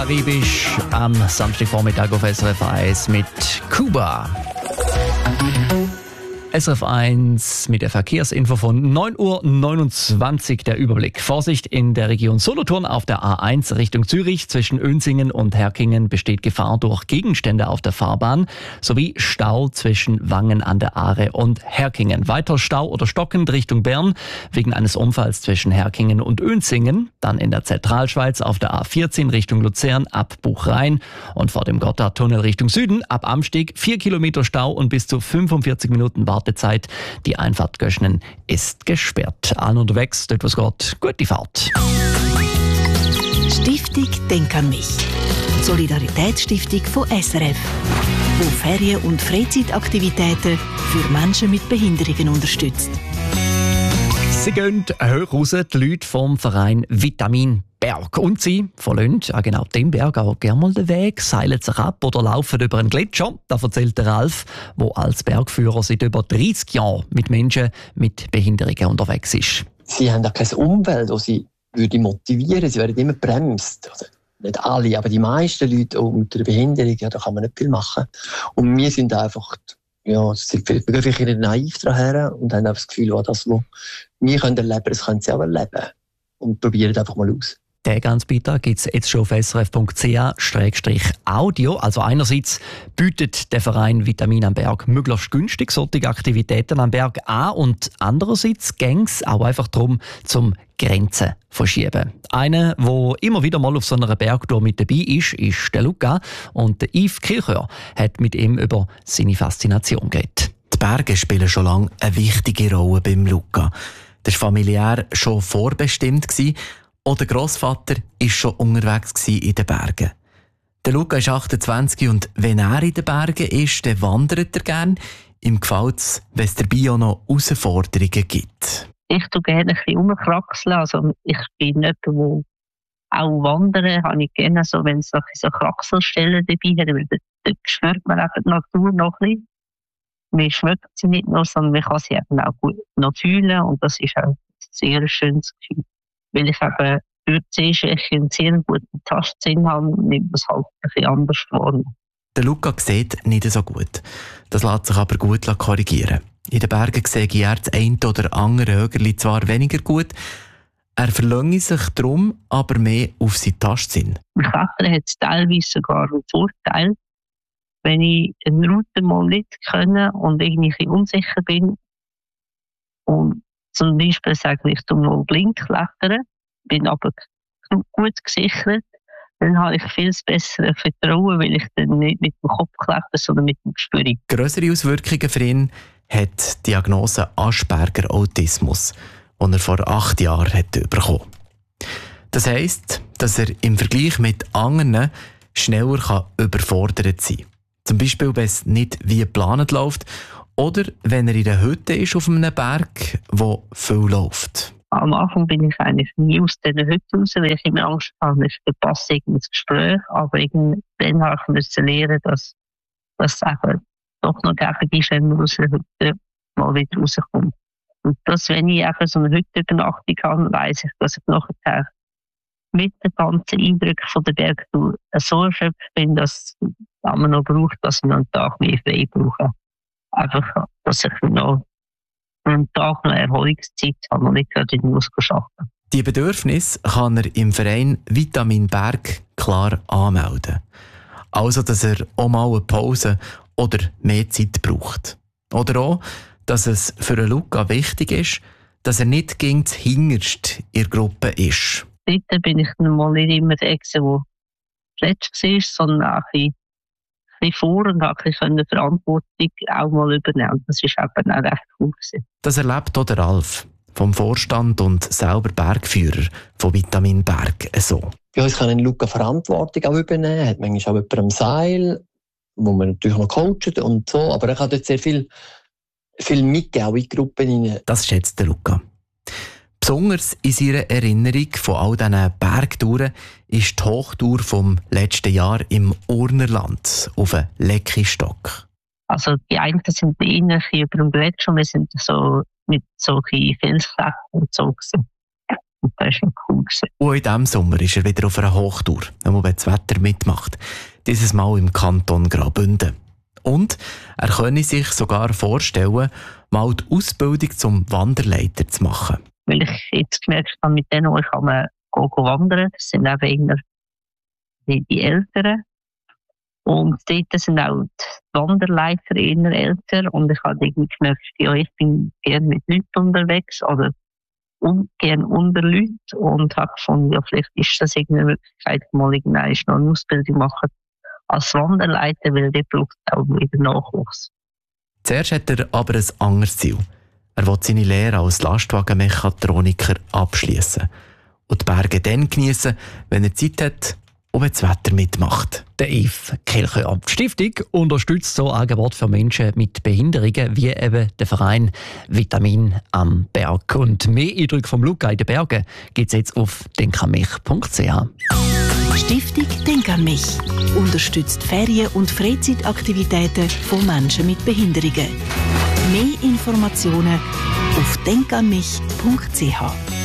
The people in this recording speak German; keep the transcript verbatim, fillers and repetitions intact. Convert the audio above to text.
Karibisch am Samstagvormittag auf S R F eins mit Kuba. S R F eins mit der Verkehrsinfo von neun Uhr neunundzwanzig, der Überblick. Vorsicht in der Region Solothurn auf der A eins Richtung Zürich. Zwischen Önsingen und Herkingen besteht Gefahr durch Gegenstände auf der Fahrbahn sowie Stau zwischen Wangen an der Aare und Herkingen. Weiter Stau oder stockend Richtung Bern wegen eines Unfalls zwischen Herkingen und Önsingen. Dann in der Zentralschweiz auf der A vierzehn Richtung Luzern ab Buchrhein und vor dem Gotthardtunnel Richtung Süden ab Amsteg vier Kilometer Stau und bis zu fünfundvierzig Minuten Wartezeit. Die Einfahrt Göschnen ist gesperrt. Allen unterwegs, dort was geht, gute Fahrt. Stiftung Denk an mich. Solidaritätsstiftung von S R F, die Ferien- und Freizeitaktivitäten für Menschen mit Behinderungen unterstützt. Sie gehen hoch raus, die Leute vom Verein Vitamin Berg. Und sie verlassen an genau dem Berg auch gerne mal den Weg, seilen sich ab oder laufen über einen Gletscher. Das erzählt der Ralf, der als Bergführer seit über dreißig Jahren mit Menschen mit Behinderungen unterwegs ist. Sie haben auch keine Umwelt, die sie würde motivieren. Sie werden immer bremst. Also nicht alle, aber die meisten Leute auch mit einer Behinderung, ja, da kann man nicht viel machen. Und wir sind einfach, ja, sie gehen vielleicht nicht naiv daher und haben das Gefühl, oh, das, was wir können erleben, das können sie auch erleben. Und probieren einfach mal aus. Den ganzen Beitrag gibt es jetzt schon auf s r f punkt c h audio. Also einerseits bietet der Verein Vitamin am Berg möglichst günstig solche Aktivitäten am Berg an und andererseits ging es auch einfach darum, zum Grenzen verschieben. Einer, der immer wieder mal auf so einer Bergtour mit dabei ist, ist der Luca. Und der Yves Kirchhör hat mit ihm über seine Faszination geredet. Die Berge spielen schon lange eine wichtige Rolle beim Luca. Das war familiär schon vorbestimmt. Auch der Grossvater war schon unterwegs in den Bergen. Der Luca ist achtundzwanzig und wenn er in den Bergen ist, dann wandert er gerne. Ihm gefällt es, wenn es dabei auch noch Herausforderungen gibt. Ich tue gerne ein bisschen rumkraxeln. Also ich bin jemand, der auch wandern habe ich gerne, so, wenn es so Kraxelstellen dabei hat, weil dort spürt man eben die Natur noch ein bisschen. Man schmeckt sie nicht nur, sondern man kann sie eben auch gut noch fühlen und das ist auch ein sehr schönes Gefühl. Weil ich eben durch die Sehschwäche einen sehr guten Tastsinn habe, nimmt das halt ein bisschen anders wahr. Der Luca sieht nicht so gut. Das lässt sich aber gut korrigieren. In den Bergen sehe er das eine oder andere Högerli zwar weniger gut, er verlange sich darum aber mehr auf seinen Tastsinn. Im Klettern hat es teilweise sogar einen Vorteil, wenn ich eine Route mal nicht kann und irgendwie unsicher bin und zum Beispiel sage ich, ich tue mal blind klettern, bin aber gut gesichert, dann habe ich viel besseres Vertrauen, weil ich dann nicht mit dem Kopf kletter, sondern mit dem Gespür. Grössere Auswirkungen für ihn hat die Diagnose Asperger-Autismus, die er vor acht Jahren hat bekommen. Das heisst, dass er im Vergleich mit anderen schneller kann überfordert sein kann. Zum Beispiel, wenn es nicht wie geplant läuft oder wenn er in einer Hütte ist auf einem Berg, wo viel läuft. Am Anfang bin ich eigentlich nie aus dieser Hütte raus, weil ich immer Angst hatte, ich verpasse irgendein Gespräch. Aber dann habe ich lernen, dass es eben doch noch gäbig ist, wenn man aus der Hütte mal wieder rauskommt. Und dass, wenn ich eben so eine Hüttenübernachtung habe, weiss ich, dass ich nachher mit den ganzen Eindrücken von der Bergtour so erschöpft bin, dass man noch braucht, dass man einen Tag mehr frei braucht. Einfach, dass ich noch einen Tag noch Erholungszeit habe und nicht gerade in den Muskel arbeiten. Die Bedürfnisse kann er im Verein Vitamin Berg klar anmelden. Also, dass er auch mal eine Pause oder mehr Zeit braucht. Oder auch, dass es für einen Luca wichtig ist, dass er nicht gegen das Hinterste in der Gruppe ist. Dort bin ich dann mal nicht immer der Ex, der zuletzt war, sondern auch ein bisschen vor und habe die Verantwortung auch mal übernehmen. Das war eben auch recht cool. Das erlebt auch der Ralf vom Vorstand und selber Bergführer von Vitamin Berg so. Bei uns kann ein Luca Verantwortung auch übernehmen. Er hat manchmal auch jemanden am Seil, wo man natürlich noch coacht und so. Aber er kann dort sehr viel, viel mitgeben, auch in die Gruppen hinein. Das schätzt der Luca. Besonders in seiner Erinnerung von all diesen Bergtouren ist die Hochtour vom letzten Jahr im Urnerland auf einem Leckistock. Also die einen sind eher über dem Gletscher, wir sind so mit solchen Felsklettern und so gewesen. Und das war noch cool. Und in diesem Sommer ist er wieder auf einer Hochtour, wenn das Wetter mitmacht. Dieses Mal im Kanton Graubünden. Und er könne sich sogar vorstellen, mal die Ausbildung zum Wanderleiter zu machen. Weil ich jetzt gemerkt habe, mit denen ich kann man go, go wandern. Das sind eben die, die Älteren. Und dort sind auch die Wanderleiter eher älter. Und ich habe irgendwie gemerkt, ja, ich bin gerne mit Leuten unterwegs oder un, gerne unter Leuten. Und habe gefunden, ja, vielleicht ist das irgendeine Möglichkeit, mal irgendwann noch eine Ausbildung machen als Wanderleiter, weil der braucht auch wieder Nachwuchs. Zuerst hat er aber ein anderes Ziel. Er will seine Lehre als Lastwagenmechatroniker abschließen und die Berge dann geniessen, wenn er Zeit hat und wenn das Wetter mitmacht. Der Yves Kelcher. Die Stiftung unterstützt so Angebote für Menschen mit Behinderungen wie eben der Verein Vitamin am Berg. Und mehr Eindrücke vom Luca in den Bergen gibt es jetzt auf denkanmich punkt c h. Stiftung Denk an mich unterstützt Ferien- und Freizeitaktivitäten von Menschen mit Behinderungen. Mehr Informationen auf denkanmich punkt c h.